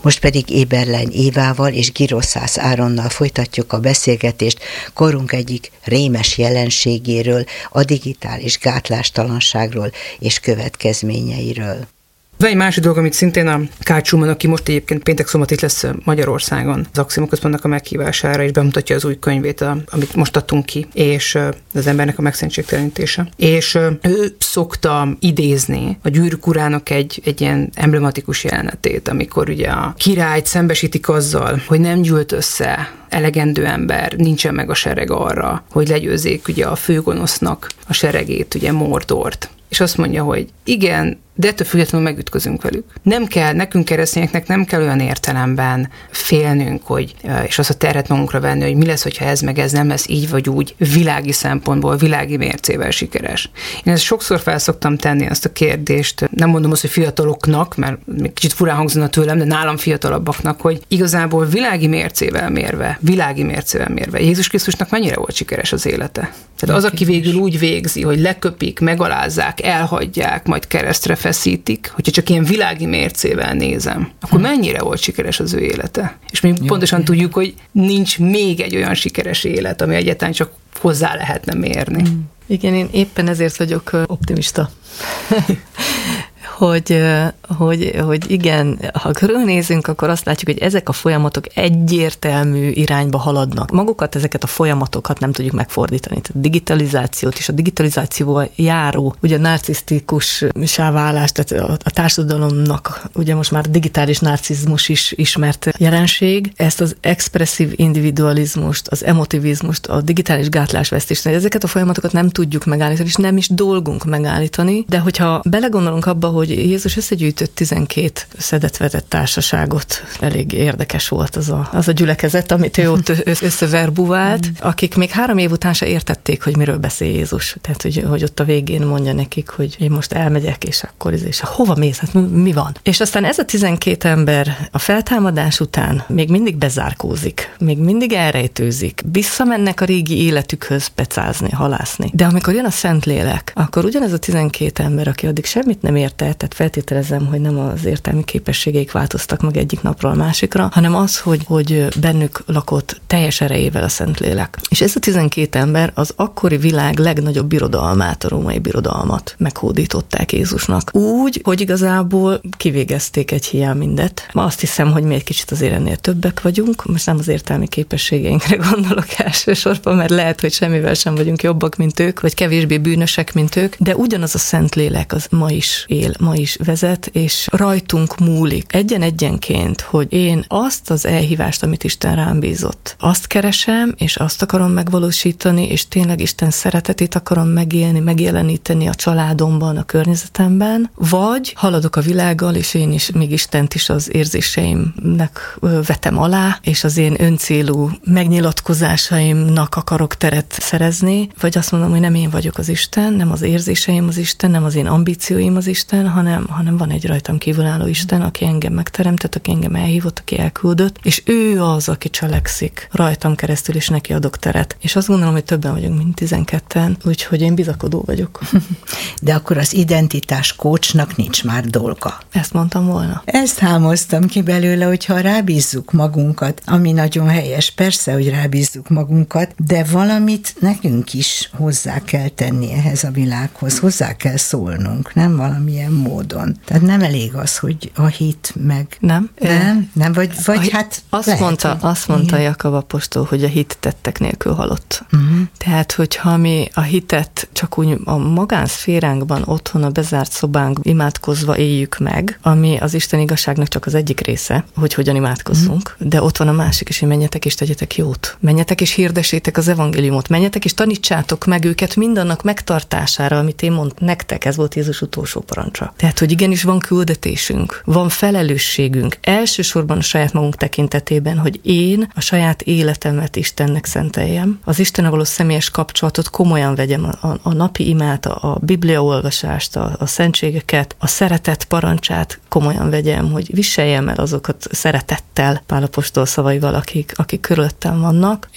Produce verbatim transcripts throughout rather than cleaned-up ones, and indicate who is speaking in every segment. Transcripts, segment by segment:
Speaker 1: Most pedig Éberlein Évával és Giroszász Áronnal folytatjuk a beszélgetést korunk egyik rémes jelenségéről, a digitális gátlástalanságról és következményeiről.
Speaker 2: Van egy másik dolog, amit szintén a Carl Schumann, aki most egyébként péntek-szombat itt lesz Magyarországon az Axioma Központnak a meghívására, és bemutatja az új könyvét, a, amit most adtunk ki, és az embernek a megszentségtelenítése. És ő szokta idézni a Gyűrűk urának egy, egy ilyen emblematikus jelenetét, amikor ugye a királyt szembesítik azzal, hogy nem gyűlt össze elegendő ember, nincsen meg a sereg arra, hogy legyőzzék ugye a főgonosznak a seregét, ugye Mordort. És azt mondja, hogy igen, de ettől függetlenül megütközünk velük. Nem kell, nekünk keresztényeknek nem kell olyan értelemben félnünk, hogy, és azt a terhet magunkra venni, hogy mi lesz, hogyha ez meg ez nem lesz így vagy úgy, világi szempontból, világi mércével sikeres. Én ezt sokszor fel szoktam tenni azt a kérdést, nem mondom azt, hogy fiataloknak, mert még kicsit furán hangzana tőlem, de nálam fiatalabbaknak, hogy igazából világi mércével mérve, világi mércével mérve, Jézus Krisztusnak mennyire volt sikeres az élete? Tehát az, aki végül úgy végzi, hogy leköpik, megalázzák, elhagyják, majd keresztre feszítik, hogyha csak ilyen világi mércével nézem, akkor hm. mennyire volt sikeres az ő élete? És mi Jó, pontosan okay. tudjuk, hogy nincs még egy olyan sikeres élet, ami egyáltalán csak hozzá lehetne mérni.
Speaker 3: Mm. Igen, én éppen ezért vagyok optimista. Hogy, hogy, hogy igen, ha körülnézünk, akkor azt látjuk, hogy ezek a folyamatok egyértelmű irányba haladnak. Magukat, ezeket a folyamatokat nem tudjuk megfordítani. Tehát a digitalizációt és a digitalizációval járó, ugye a narcisztikussá válás, tehát a, a társadalomnak ugye most már digitális narcizmus is ismert jelenség. Ezt az expresszív individualizmust, az emotivizmust, a digitális gátlásvesztést, ezeket a folyamatokat nem tudjuk megállítani, és nem is dolgunk megállítani, de hogyha belegondolunk abba, hogy Jézus összegyűjtött tizenkét szedett-vedett társaságot. Elég érdekes volt az a, az a gyülekezet, amit ő ott összeverbuvált, akik még három év után se értették, hogy miről beszél Jézus. Tehát, hogy, hogy ott a végén mondja nekik, hogy én most elmegyek, és akkor és hova mész? Hát mi van? És aztán ez a tizenkét ember a feltámadás után még mindig bezárkózik, még mindig elrejtőzik, visszamennek a régi életükhöz pecázni, halászni. De amikor jön a Szentlélek, akkor ugyanez a tizenkét ember, aki addig semmit nem érte, tehát feltételezem, hogy nem az értelmi képességeik változtak meg egyik napról a másikra, hanem az, hogy, hogy bennük lakott teljes erejével a Szentlélek. És ez a tizenkét ember az akkori világ legnagyobb birodalmát, a római birodalmat meghódították Jézusnak. Úgy, hogy igazából kivégezték egy hiánymindet. Ma azt hiszem, hogy mi egy kicsit azért ennél többek vagyunk, most nem az értelmi képességeinkre gondolok elsősorban, mert lehet, hogy semmivel sem vagyunk jobbak, mint ők, vagy kevésbé bűnösek, mint ők, de ugyanaz a Szentlélek az ma is él, ma is vezet, és rajtunk múlik egyen-egyenként, hogy én azt az elhívást, amit Isten rám bízott, azt keresem, és azt akarom megvalósítani, és tényleg Isten szeretetét akarom megélni, megjeleníteni a családomban, a környezetemben, vagy haladok a világgal, és én is még Istent is az érzéseimnek vetem alá, és az én öncélú megnyilatkozásaimnak akarok teret szerezni, vagy azt mondom, hogy nem én vagyok az Isten, nem az érzéseim az Isten, nem az én ambícióim az Isten, hanem, hanem van egy rajtam kívülálló Isten, aki engem megteremtett, aki engem elhívott, aki elküldött, és ő az, aki cselekszik rajtam keresztül, és neki adok teret. És azt gondolom, hogy többen vagyunk, mint tizenketten, úgyhogy én bizakodó vagyok.
Speaker 1: De akkor az identitás coachnak nincs már dolga.
Speaker 3: Ezt mondtam volna.
Speaker 1: Ezt hámoztam ki belőle, hogyha rábízzuk magunkat, ami nagyon helyes, persze, hogy rábízzuk magunkat, de valamit nekünk is hozzá kell tenni ehhez a világhoz, hozzá kell szólnunk, nem valamilyen módon. Tehát nem elég az, hogy a hit meg...
Speaker 3: Nem?
Speaker 1: Nem, nem vagy, vagy a, hát
Speaker 3: azt
Speaker 1: lehet,
Speaker 3: mondta,
Speaker 1: hogy...
Speaker 3: azt mondta Jakab apostol, hogy a hit tettek nélkül halott.
Speaker 1: Uh-huh.
Speaker 3: Tehát, hogyha mi a hitet csak úgy a magánszféránkban, otthon, a bezárt szobánk imádkozva éljük meg, ami az Isten igazságnak csak az egyik része, hogy hogyan imádkozzunk, uh-huh. de ott van a másik is, hogy menjetek és tegyetek jót. Menjetek és hirdessétek az evangéliumot. Menjetek és tanítsátok meg őket mindannak megtartására, amit én mondtam nektek, ez volt Jézus utolsó parancsa. Tehát, hogy igenis van küldetésünk, van felelősségünk, elsősorban a saját magunk tekintetében, hogy én a saját életemet Istennek szenteljem, az Istennel való személyes kapcsolatot komolyan vegyem, a, a, a napi imát, a, a bibliaolvasást, a, a szentségeket, a szeretet parancsát komolyan vegyem, hogy viseljem el azokat szeretettel, Pál apostol szavaival, akik, akik körülöttem vannak, és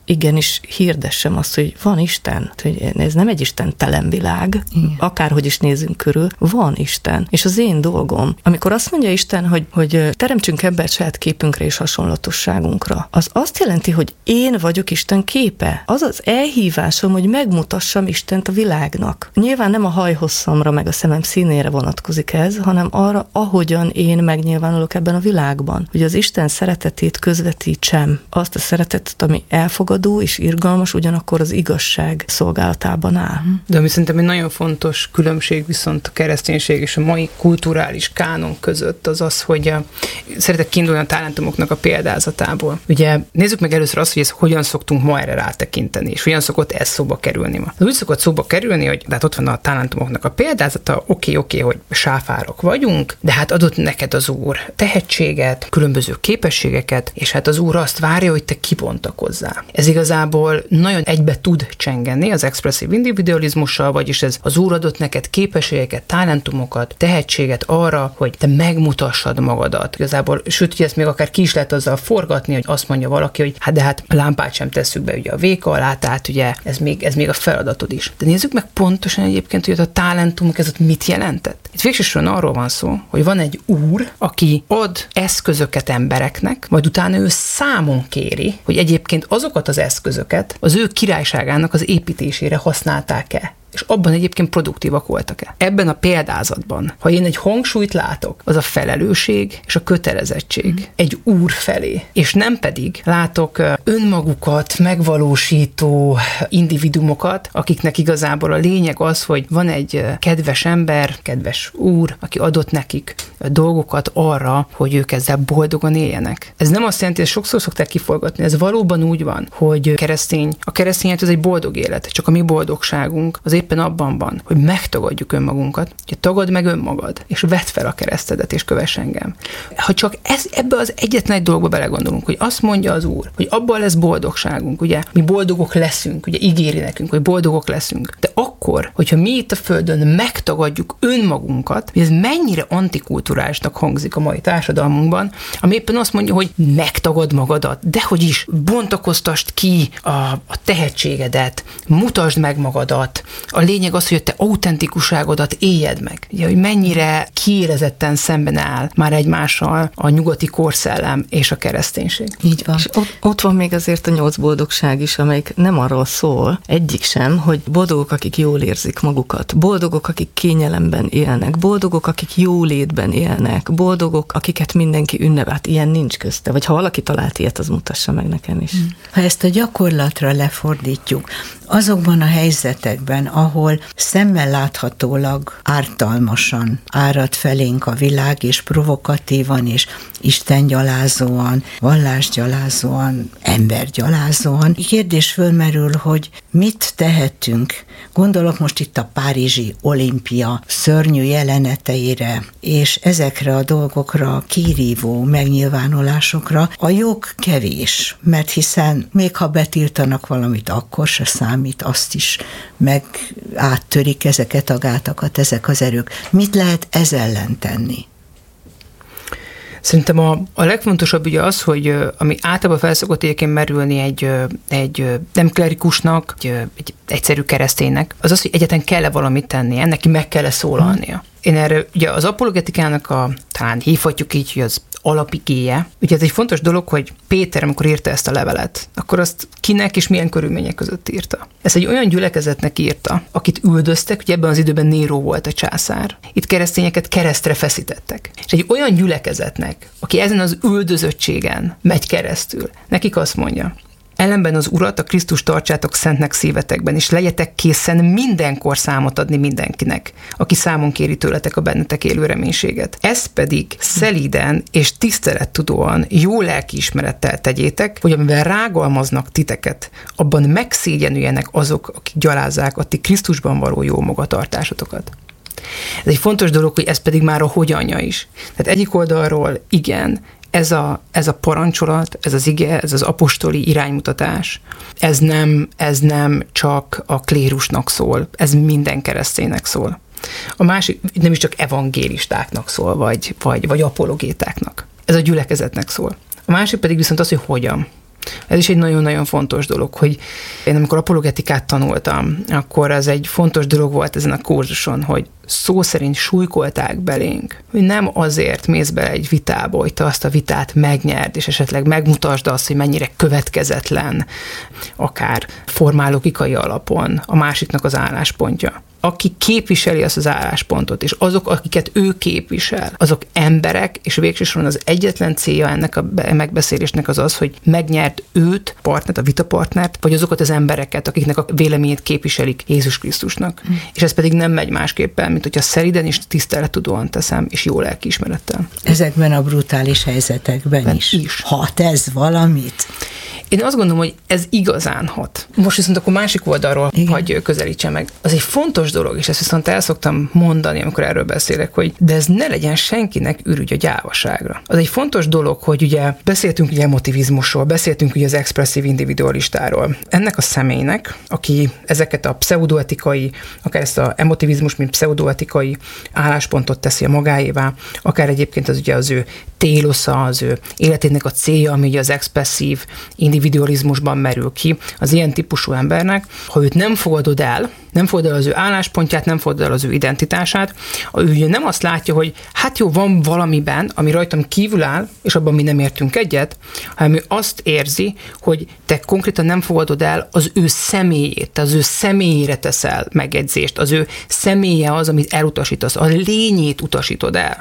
Speaker 3: igenis hirdessem azt, hogy van Isten, hogy ez nem egy istentelen világ, igen. Akárhogy is nézzünk körül, van Isten. És az én dolgom, amikor azt mondja Isten, hogy, hogy teremtsünk embert saját képünkre és hasonlatosságunkra, az azt jelenti, hogy én vagyok Isten képe. Az az elhívásom, hogy megmutassam Istent a világnak. Nyilván nem a hajhosszamra meg a szemem színére vonatkozik ez, hanem arra, ahogyan én megnyilvánulok ebben a világban. Hogy az Isten szeretetét közvetítsem, azt a szeretetet, ami elfogadó és irgalmas, ugyanakkor az igazság szolgálatában áll.
Speaker 2: De ami szerintem egy nagyon fontos különbség viszont a kereszténység és a mai kulturális kánon között az az, hogy szeretek kiindulni a talentumoknak a példázatából. Ugye nézzük meg először azt, hogy ez hogyan szoktunk ma erre rátekinteni, és hogyan szokott ez szóba kerülni ma. Az úgy szokott szóba kerülni, hogy de hát ott van a talentumoknak a példázata, oké, oké, hogy sáfárok vagyunk, de hát adott neked az Úr tehetséget, különböző képességeket, és hát az Úr azt várja, hogy te kibontakozzál. Ez igazából nagyon egybe tud csengeni az expresszív individualizmussal, vagyis ez az Úr adott neked képességeket, talentumokat, tehetséget arra, hogy te megmutassad magadat. Igazából, sőt, hogy ezt még akár ki is lehet azzal forgatni, hogy azt mondja valaki, hogy hát de hát a lámpát sem tesszük be ugye a véka alá, tehát ugye ez még, ez még a feladatod is. De nézzük meg pontosan egyébként, hogy a talentumok ez ott mit jelentett. Itt végsősorban arról van szó, hogy van egy Úr, aki ad eszközöket embereknek, majd utána ő számon kéri, hogy egyébként azokat az eszközöket az ő királyságának az építésére használták-e. És abban egyébként produktívak voltak-e. Ebben a példázatban, ha én egy hangsúlyt látok, az a felelősség és a kötelezettség mm. egy Úr felé, és nem pedig látok önmagukat megvalósító individumokat, akiknek igazából a lényeg az, hogy van egy kedves ember, kedves Úr, aki adott nekik dolgokat arra, hogy ők ezzel boldogan éljenek. Ez nem azt jelenti, hogy sokszor szokták kiforgatni, ez valóban úgy van, hogy keresztény, a keresztényet ez egy boldog élet, csak a mi boldogságunk az éppen abban van, hogy megtagadjuk önmagunkat, hogy tagad meg önmagad, és vedd fel a keresztedet, és kövess engem. Ha csak ez, ebbe az egyetlen egy dolgba belegondolunk, hogy azt mondja az Úr, hogy abban lesz boldogságunk, ugye, mi boldogok leszünk, ugye ígéri nekünk, hogy boldogok leszünk, de akkor, hogyha mi itt a Földön megtagadjuk önmagunkat, hogy ez mennyire antikulturálisnak hangzik a mai társadalmunkban, ami éppen azt mondja, hogy megtagad magadat, dehogy is, bontakoztasd ki a, a tehetségedet, mutasd meg magadat. A lényeg az, hogy te autentikuságodat éljed meg. Ugye, hogy mennyire kiélezetten szemben áll már egymással a nyugati korszellem és a kereszténység.
Speaker 3: Így van. És ott, ott van még azért a nyolc boldogság is, amelyik nem arról szól, egyik sem, hogy boldogok, akik jól érzik magukat, boldogok, akik kényelemben élnek, boldogok, akik jólétben élnek, boldogok, akiket mindenki ünnep, hát ilyen nincs közte. Vagy ha valaki talált ilyet, az mutassa meg nekem is.
Speaker 1: Ha ezt a gyakorlatra lefordítjuk, azokban a helyzetekben, ahol szemmel láthatólag ártalmasan árad felénk a világ, és provokatívan, és istengyalázóan, vallásgyalázóan, embergyalázóan, kérdés fölmerül, hogy mit tehetünk. Gondolok most itt a párizsi olimpia szörnyű jeleneteire, és ezekre a dolgokra, a kirívó megnyilvánulásokra. A jog kevés, mert hiszen még ha betiltanak valamit, akkor se számít, azt is meg áttörik ezeket a gátakat, ezek az erők. Mit lehet ez ellen tenni?
Speaker 2: Szerintem a, a legfontosabb ugye az, hogy ami általában felszokott egyébként merülni egy, egy nem klerikusnak, egy, egy egyszerű kereszténynek, az az, hogy egyáltalán kell-e valamit tennie, neki meg kell-e szólalnia. Én erre ugye az apologetikának a, talán hívhatjuk így, hogy az alapigéje. Ugye ez egy fontos dolog, hogy Péter, amikor írta ezt a levelet, akkor azt kinek és milyen körülmények között írta. Ezt egy olyan gyülekezetnek írta, akit üldöztek, ugye ebben az időben Néró volt a császár. Itt keresztényeket keresztre feszítettek. És egy olyan gyülekezetnek, aki ezen az üldözöttségen megy keresztül, nekik azt mondja, ellenben az Urat, a Krisztust tartsátok szentnek szívetekben, és legyetek készen mindenkor számot adni mindenkinek, aki számon kéri tőletek a bennetek élő reménységet. Ezt pedig szelíden és tisztelettudóan, jó lelkiismerettel tegyétek, hogy amivel rágalmaznak titeket, abban megszégyenüljenek azok, akik gyalázzák a ti Krisztusban való jó magatartásotokat. Ez egy fontos dolog, hogy ez pedig már a hogyanja is. Tehát egyik oldalról igen, Ez a, ez a parancsolat, ez az ige, ez az apostoli iránymutatás, ez nem, ez nem csak a klérusnak szól, ez minden kereszténynek szól. A másik nem is csak evangélistáknak szól, vagy, vagy, vagy apologétáknak. Ez a gyülekezetnek szól. A másik pedig viszont az, hogy hogyan. Ez is egy nagyon-nagyon fontos dolog, hogy én amikor apologetikát tanultam, akkor ez egy fontos dolog volt ezen a kurzuson, hogy szó szerint súlykolták belénk, hogy nem azért mész bele egy vitába, hogy te azt a vitát megnyerd, és esetleg megmutasd azt, hogy mennyire következetlen, akár formálógikai alapon a másiknak az álláspontja. Aki képviseli azt az álláspontot, és azok, akiket ő képvisel, azok emberek, és végsősorban az egyetlen célja ennek a megbeszélésnek az az, hogy megnyert őt, partnert, a vitapartnert, vagy azokat az embereket, akiknek a véleményét képviselik Jézus Krisztusnak. Mm. És ez pedig nem megy másképpen, mint hogyha szeriden és tisztelettudóan teszem, és jó lelkiismerettel.
Speaker 1: Ezekben a brutális helyzetekben ben is. is. Hat ez valamit?
Speaker 2: Én azt gondolom, hogy ez igazán hat. Most viszont akkor másik oldalról hagyj közelítse meg. Az egy fontos dolog, és ezt viszont el szoktam mondani, amikor erről beszélek, hogy de ez ne legyen senkinek ürügy a gyávaságra. Az egy fontos dolog, hogy ugye beszéltünk ugye emotivizmusról, beszéltünk ugye az expresszív individualistáról. Ennek a személynek, aki ezeket a pseudoetikai, akár ezt a emotivizmus, mint pseudoetikai álláspontot teszi a magáévá, akár egyébként az ugye az ő télosza, az ő életének a célja, ami ugye az expresszív individualizmusban merül ki, az ilyen típusú embernek, ha őt nem fogadod el, nem fogadod el az ő álláspontját, nem fogadod el az ő identitását, ő ugye nem azt látja, hogy hát jó, van valamiben, ami rajtam kívül áll, és abban mi nem értünk egyet, hanem ő azt érzi, hogy te konkrétan nem fogadod el az ő személyét, te az ő személyére teszel megjegyzést, az ő személye az, amit elutasítasz, a lényét utasítod el.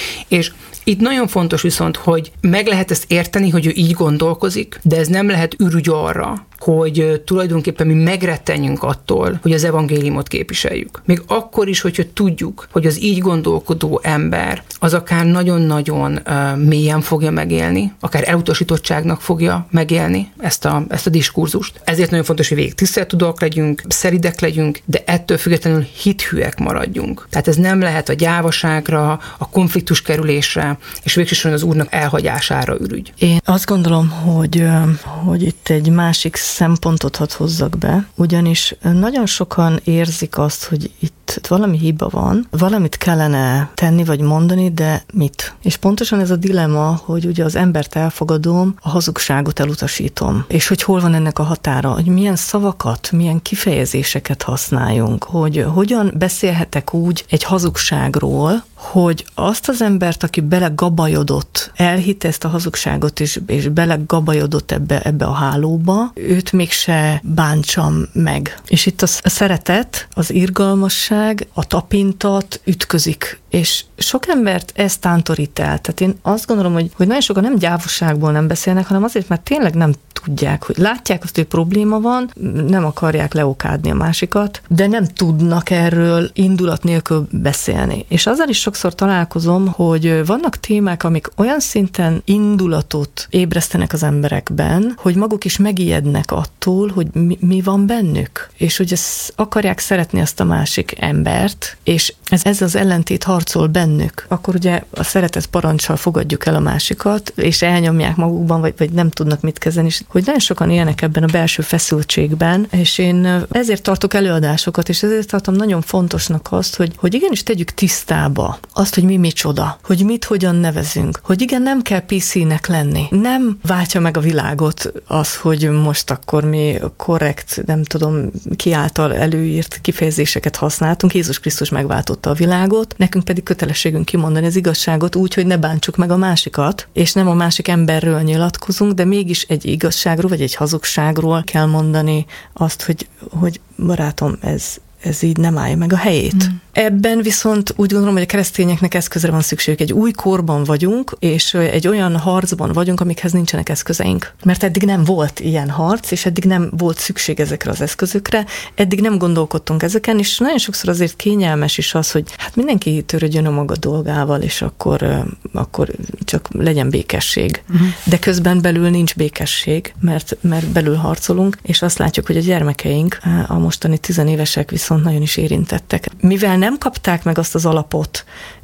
Speaker 2: És itt nagyon fontos viszont, hogy meg lehet ezt érteni, hogy ő így gondolkozik, de ez nem lehet ürügy arra, hogy tulajdonképpen mi megrettenjünk attól, hogy az evangéliumot képviseljük. Még akkor is, hogyha tudjuk, hogy az így gondolkodó ember az akár nagyon-nagyon uh, mélyen fogja megélni, akár elutasítottságnak fogja megélni ezt a, ezt a diskurzust. Ezért nagyon fontos, hogy végig tisztelettudóak legyünk, szeridek legyünk, de ettől függetlenül hithűek maradjunk. Tehát ez nem lehet a gyávaságra, a konfliktus kerülésre, és végsősorban az Úrnak elhagyására ürügy.
Speaker 3: Én azt gondolom, hogy, hogy itt egy másik szempontot hadd hozzak be, ugyanis nagyon sokan érzik azt, hogy itt valami hiba van, valamit kellene tenni vagy mondani, de mit? És pontosan ez a dilemma, hogy ugye az embert elfogadom, a hazugságot elutasítom. És hogy hol van ennek a határa, hogy milyen szavakat, milyen kifejezéseket használjunk, hogy hogyan beszélhetek úgy egy hazugságról, hogy azt az embert, aki belegabajodott, elhitte ezt a hazugságot, és, és belegabajodott ebbe, ebbe a hálóba, őt mégse bántsam meg. És itt a szeretet, az irgalmasság, a tapintat ütközik. És sok embert ez tántorít el. Tehát én azt gondolom, hogy, hogy nagyon sokan nem gyávaságból nem beszélnek, hanem azért, mert tényleg nem tudják, hogy látják azt, hogy probléma van, nem akarják leokádni a másikat, de nem tudnak erről indulat nélkül beszélni. És azzal is sokszor találkozom, hogy vannak témák, amik olyan szinten indulatot ébresztenek az emberekben, hogy maguk is megijednek attól, hogy mi, mi van bennük. És hogy ezt akarják szeretni azt a másik embert, és ez, ez az ellentét harcol bennük. Akkor ugye a szeretet parancsal fogadjuk el a másikat, és elnyomják magukban, vagy, vagy nem tudnak mit kezdeni, és hogy nagyon sokan élnek ebben a belső feszültségben, és én ezért tartok előadásokat, és ezért tartom nagyon fontosnak azt, hogy, hogy igenis tegyük tisztába azt, hogy mi micsoda, hogy mit hogyan nevezünk, hogy igen, nem kell pé cé-nek lenni. Nem váltja meg a világot az, hogy most akkor mi korrekt, nem tudom, ki által előírt kifejezéseket használtunk. Jézus Krisztus megváltotta a világot, nekünk pedig kötelességünk kimondani az igazságot úgy, hogy ne bántsuk meg a másikat, és nem a másik emberről nyilatkozunk, de mégis egy igazságról, vagy egy hazugságról kell mondani azt, hogy, hogy barátom, ez, ez így nem állja meg a helyét. Mm. Ebben viszont úgy gondolom, hogy a keresztényeknek eszközre van szükségük. Egy új korban vagyunk, és egy olyan harcban vagyunk, amikhez nincsenek eszközeink. Mert eddig nem volt ilyen harc, és eddig nem volt szükség ezekre az eszközökre, eddig nem gondolkodtunk ezeken, és nagyon sokszor azért kényelmes is az, hogy hát mindenki törődjön a maga dolgával, és akkor, akkor csak legyen békesség. Uh-huh. De közben belül nincs békesség, mert, mert belül harcolunk, és azt látjuk, hogy a gyermekeink, a mostani tizenévesek viszont nagyon is érintettek. Mivel nem kapták meg azt az alapot,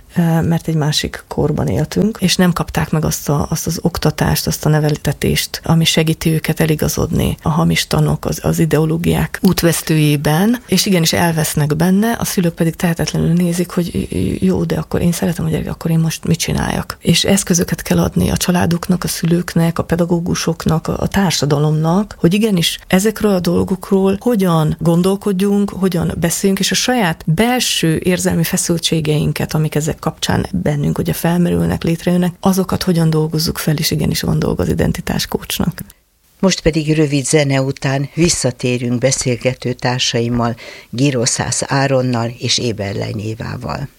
Speaker 3: mert egy másik korban éltünk, és nem kapták meg azt, a, azt az oktatást, azt a neveltetést, ami segíti őket eligazodni a hamis tanok, az, az ideológiák útvesztőjében, és igenis elvesznek benne, a szülők pedig tehetetlenül nézik, hogy jó, de akkor én szeretem a gyerek, akkor én most mit csináljak. És eszközöket kell adni a családoknak, a szülőknek, a pedagógusoknak, a társadalomnak, hogy igenis ezekről a dolgokról hogyan gondolkodjunk, hogyan beszéljünk, és a saját belső érzelmi feszültségeinket, amik ezek kapcsán bennünk ugye felmerülnek, létrejönnek, azokat hogyan dolgozzuk fel, és igenis van dolga az identitáskócsnak.
Speaker 1: Most pedig rövid zene után visszatérünk beszélgető társaimmal, Giroszász Áronnal és Éberlei Évával.